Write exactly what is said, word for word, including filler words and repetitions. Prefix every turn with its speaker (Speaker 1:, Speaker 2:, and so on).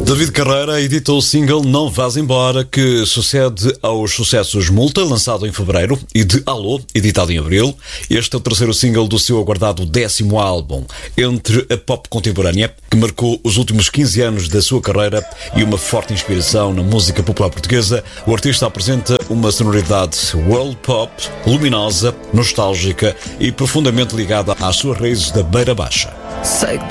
Speaker 1: David Carreira editou o single Não Vás Embora, que sucede aos sucessos Multa, lançado em fevereiro, e de Alô, editado em abril. Este é o terceiro single do seu aguardado décimo álbum. Entre a pop contemporânea, que marcou os últimos quinze anos da sua carreira, e uma forte inspiração na música popular portuguesa, o artista apresenta uma sonoridade world pop, luminosa, nostálgica e profundamente ligada às suas raízes da Beira Baixa.
Speaker 2: Sei que